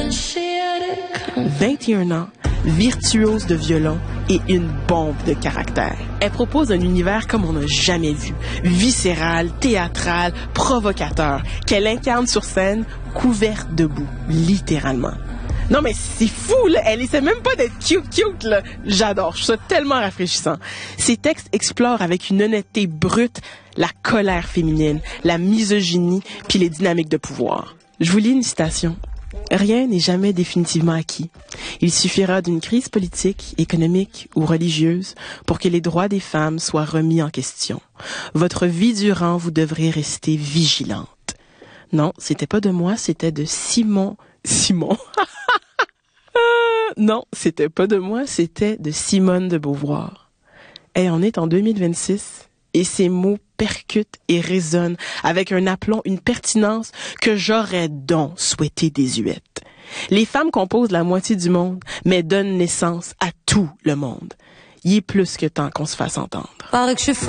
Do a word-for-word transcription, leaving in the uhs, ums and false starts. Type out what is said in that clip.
vingt et un ans, virtuose de violon et une bombe de caractère. Elle propose un univers comme on n'a jamais vu, viscéral, théâtral, provocateur, qu'elle incarne sur scène, couverte de boue, littéralement. Non, mais c'est fou, là. Elle essaie même pas d'être cute, cute, là. J'adore. Je trouve ça tellement rafraîchissant. Ses textes explorent avec une honnêteté brute la colère féminine, la misogynie, puis les dynamiques de pouvoir. Je vous lis une citation. Rien n'est jamais définitivement acquis. Il suffira d'une crise politique, économique ou religieuse pour que les droits des femmes soient remis en question. Votre vie durant, vous devrez rester vigilante. Non, c'était pas de moi, c'était de Simon... Simon... Non, c'était pas de moi, c'était de Simone de Beauvoir. Et on est en deux mille vingt-six et ces mots percutent et résonnent avec un aplomb, une pertinence que j'aurais donc souhaité désuète. Les femmes composent la moitié du monde, mais donnent naissance à tout le monde. Il est plus que temps qu'on se fasse entendre.